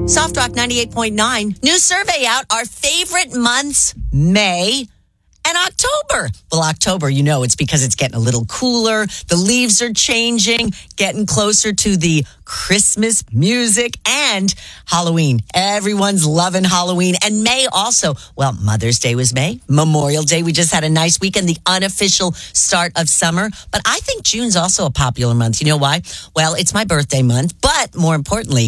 Soft Rock 98.9. New survey out. Our favorite months, May and October. Well, October, it's because it's getting a little cooler. The leaves are changing, getting closer to the Christmas music and Halloween. Everyone's loving Halloween. And May also. Well, Mother's Day was May. Memorial Day. We just had a nice weekend, the unofficial start of summer. But I think June's also a popular month. You know why? Well, it's my birthday month. But more importantly,